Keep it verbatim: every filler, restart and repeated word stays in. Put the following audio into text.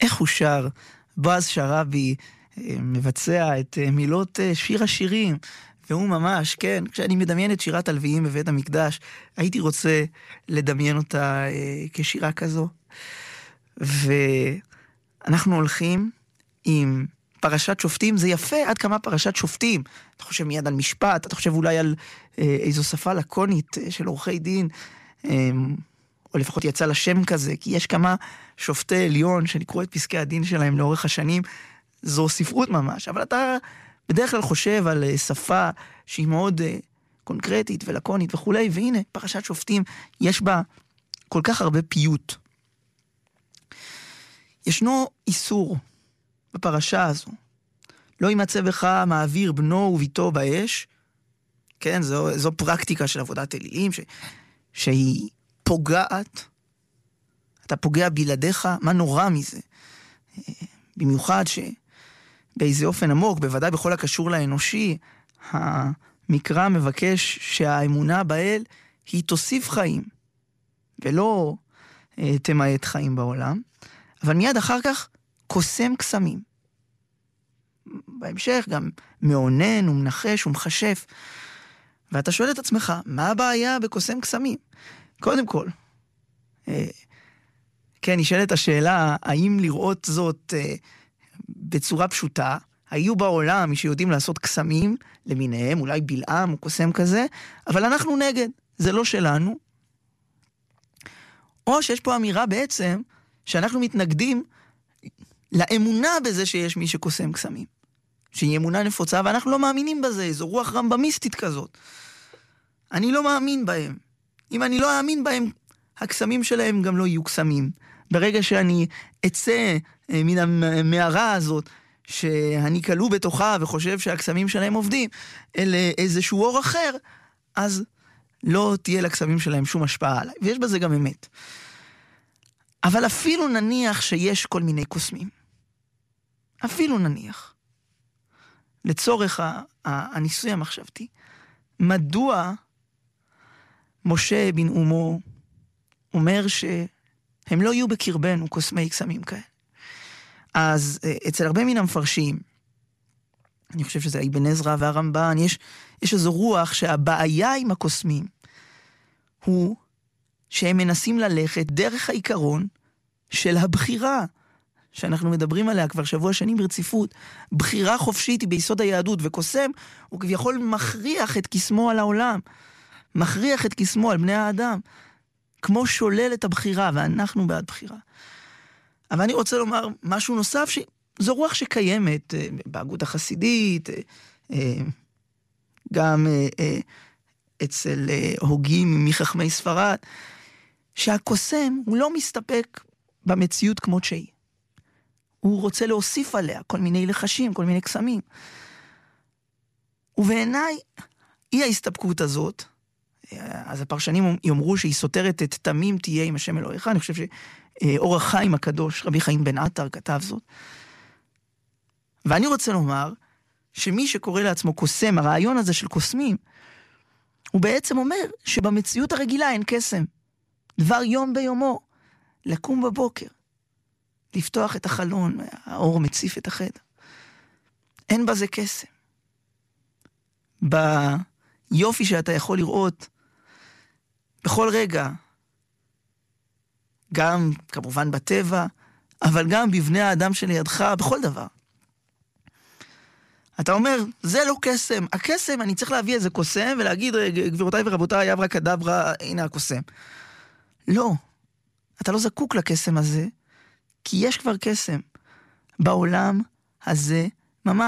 איך הוא שר? בועז שרבי מבצע את מילות שיר השירים, והוא ממש, כן, כשאני מדמיין את שירת הלוויים בבית המקדש, הייתי רוצה לדמיין אותה כשירה כזו. ואנחנו הולכים עם פרשת שופטים. זה יפה עד כמה פרשת שופטים. אתה חושב מיד על משפט, אתה חושב אולי על איזו שפה לקונית של עורכי דין, או לפחות יצא לשם כזה, כי יש כמה שופטי עליון שנקראו את פסקי הדין שלהם לאורך השנים. זו ספרות ממש, אבל אתה בדרך כלל חושב על שפה שהיא מאוד קונקרטית ולקונית וכו', והנה, פרשת שופטים, יש בה כל כך הרבה פיוט. ישנו איסור בפרשה הזו. לא יימצא בך מעביר בנו וביתו באש. כן, זו, זו פרקטיקה של עבודת אלילים, ש, שהיא פוגעת. אתה פוגע בלעדיך, מה נורא מזה? במיוחד שבאיזה אופן עמוק, בוודאי בכל הקשור לאנושי, המקרא מבקש שהאמונה באל היא תוסיף חיים, ולא אה, תמעט חיים בעולם. אבל מיד אחר כך קוסם קסמים. בהמשך גם מעונן ומנחש ומחשף. ואתה שואל את עצמך, מה הבעיה בקוסם קסמים? קודם כל, אה, כן, נשאלת השאלה, האם לראות זאת אה, בצורה פשוטה? היו בעולם מי שיודעים לעשות קסמים למיניהם, אולי בלעם או קוסם כזה, אבל אנחנו נגד, זה לא שלנו. או שיש פה אמירה בעצם שאנחנו מתנגדים לאמונה בזה שיש מי שקוסם קסמים. שהיא אמונה נפוצה, ואנחנו לא מאמינים בזה, זו רוח רמב"מיסטית כזאת. אני לא מאמין בהם. אם אני לא אאמין בהם, הקסמים שלהם גם לא יהיו קסמים. ברגע שאני אצא מן המערה הזאת, שאני כלוא בתוכה וחושב שהקסמים שלהם עובדים, אל איזשהו אור אחר, אז לא תהיה לקסמים שלהם שום השפעה עליי. ויש בזה גם אמת. אבל אפילו נניח שיש כל מיני קוסמים. אפילו נניח. לצורך הניסוי המחשבתי. מדוע משה בן אומו אומר שהם לא יהיו בקרבנו קוסמי קסמים כאלה? אז אצל הרבה מן המפרשים, אני חושב שזה אבן עזרא והרמב"ן, יש, יש איזו רוח שהבעיה עם הקוסמים הוא שהם מנסים ללכת דרך העיקרון של הבחירה, שאנחנו מדברים עליה כבר שבוע שנים ברציפות. בחירה חופשית היא ביסוד היהדות, וקוסם הוא כביכול מכריח את קסמו על העולם, מכריח את קסמו על בני האדם, כמו שולל את הבחירה, ואנחנו בעד בחירה. אבל אני רוצה לומר משהו נוסף, שזו רוח שקיימת בהגות החסידית, גם אצל הוגים מחכמי ספרד, שהקוסם הוא לא מסתפק במציאות כמות שהיא. הוא רוצה להוסיף עליה כל מיני לחשים, כל מיני קסמים. ובעיניי, אי ההסתפקות הזאת, אז הפרשנים יאמרו שהיא סותרת את תמים תהיה עם השם אלוהיך. אני חושב שאור החיים הקדוש, רבי חיים בן עטר, כתב זאת. ואני רוצה לומר, שמי שקורא לעצמו קוסם, הרעיון הזה של קוסמים, הוא בעצם אומר שבמציאות הרגילה אין קסם. דבר יום ביומו, לקום בבוקר, לפתוח את החלון, האור מציף את החדר. אין בזה קסם. ביופי שאתה יכול לראות בכל רגע, גם כמובן בטבע, אבל גם בבני האדם שלידך, בכל דבר. אתה אומר, זה לא קסם. הקסם, אני צריך להביא איזה קוסם ולהגיד, גבירותיי ורבותיי, אברה כדברה, הנה הקוסם. לא. אתה לא זקוק לקסם הזה, כי יש כבר קסם בעולם הזה ממש.